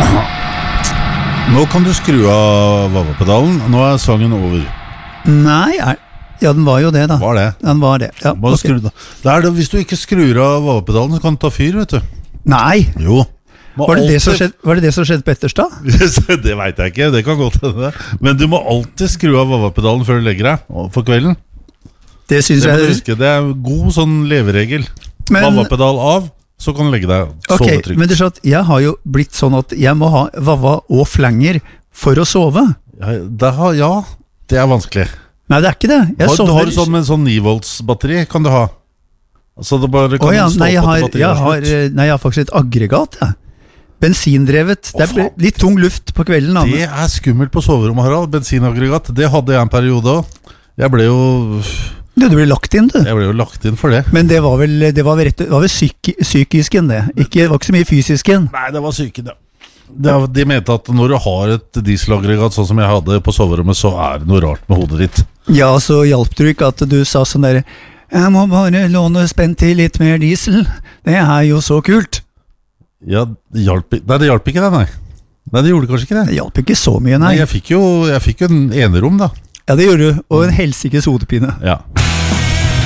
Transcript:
Nå kan du skru av Vava-pedalen. Nå sangen over. Nei, ja, den var jo det da. Var det? Den var det, ja. Må skru da. Det det, hvis du ikke skrur av Vava-pedalen, så kan du ta fyr, vet du. Nei! Jo. Var det det som skjedde på Etterstad? Det vet jeg ikke, det kan godt hende. Men du må alltid skru av Vava-pedalen før du legger deg for kvelden. Det synes det må jeg... du huske, det god sånn leveregel. Vava-pedal av, så kan du legge deg sove trygt. Men det at jeg har jo blitt sånn at jeg må ha Vava og flanger for å sove. Ja, det vanskelig. Nei, det ikke det. Har du sånn med en sånn 9 volts batteri, kan du ha? Så det bare kan stå nei, på til batteriet jeg har faktisk et aggregat, ja. Bensindrevet. Det litt tung luft på kvelden. Det skummelt på soverommet, Harald. Bensinaggregat. Det hadde jeg en periode også. Jeg ble jo... Du ble lagt inn, du. Jeg ble jo lagt inn for det. Men det var vel psykisken, det. Det var ikke så mye fysisken. Nei, det var psyken, ja. De mente at når du har et dieselaggregat sånn som jeg hadde på soverommet, så det noe rart med hodet ditt. Ja, så hjalp det ikke at du sa sånn der, jeg må bare låne spent til litt mer diesel. Det jo så kult. Ja, det hjalp ikke det, nei. Nei, det gjorde kanskje ikke det. Det hjalp ikke så mye, nei. Jeg fikk jo en enerom, da. Ja, det gjorde du, og en helsikes hodepine. Ja.